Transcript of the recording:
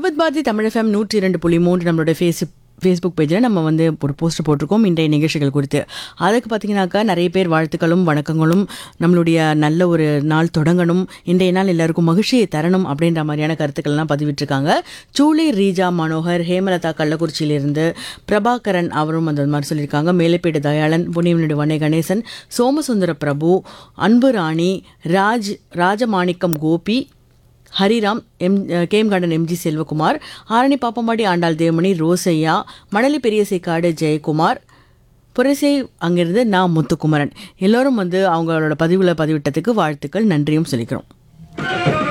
Vividh Bharathi Tamil FM 102.3 நம்மளோட Facebook பேஜில் நம்ம வந்து ஒரு போஸ்டர் போட்டிருக்கோம் இன்றைய நிகழ்ச்சிகள் குறித்து. அதுக்கு பார்த்தீங்கன்னாக்கா நிறைய பேர் வாழ்த்துக்களும் வணக்கங்களும், நம்மளுடைய நல்ல ஒரு நாள் தொடங்கணும், இன்றைய நாள் எல்லாருக்கும் மகிழ்ச்சியை தரணும் அப்படின்ற மாதிரியான கருத்துக்கள்லாம் பதிவிட்டிருக்காங்க. சூளை ரீஜா மனோகர், ஹேமலதா கள்ளக்குறிச்சியிலிருந்து, பிரபாகரன் அவரும் அந்த மாதிரி சொல்லியிருக்காங்க. மேலப்பேடு தயாளன், புனியவனுடைய வண்ணை கணேசன், சோமசுந்தர பிரபு, அன்பு ராணி, Rajamanickam Gopi, Hariram, game garden MG Selvakumar, Arani Pappampadi Andal Devamani, Rosaiah, Manali Periyasaikadu Jayakumar, Purasai அங்கிருந்து நான் முத்துக்குமரன், எல்லோரும் வந்து அவங்களோட பதிவுகளை பதிவிட்டதுக்கு வாழ்த்துக்கள் நன்றியும் சொல்லிக்கிறோம்.